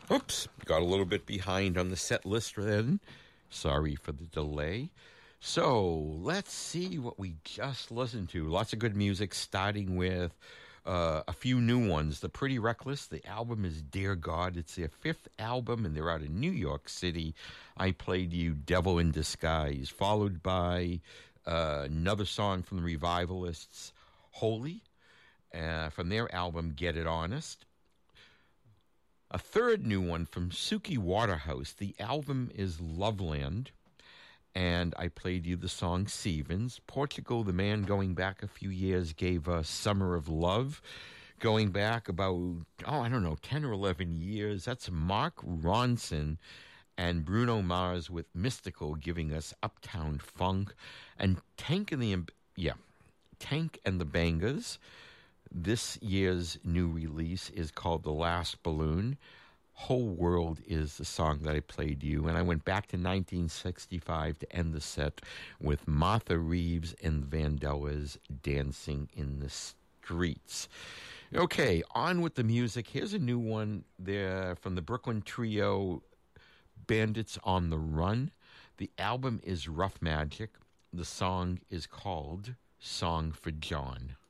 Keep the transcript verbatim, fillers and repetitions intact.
Oops, got a little bit behind on the set list then. Sorry for the delay. So let's see what we just listened to. Lots of good music, starting with uh, a few new ones. The Pretty Reckless, the album is Dear God. It's their fifth album, and they're out of New York City. I played you Devil in Disguise, followed by uh, another song from the Revivalists, Holy, uh, from their album Get It Honest. A third new one from Suki Waterhouse. The album is Loveland, and I played you the song Stevens. Portugal, the man going back a few years, gave us Summer of Love. Going back about, oh, I don't know, ten or eleven years, that's Mark Ronson and Bruno Mars with Mystical giving us Uptown Funk. And Tank and the, yeah, Tank and the Bangers. This year's new release is called The Last Balloon. Whole World is the song that I played you. And I went back to nineteen sixty-five to end the set with Martha Reeves and Vandellas, Dancing in the Streets. Okay, on with the music. Here's a new one there from the Brooklyn trio, Bandits on the Run. The album is Rough Magic. The song is called Song for John.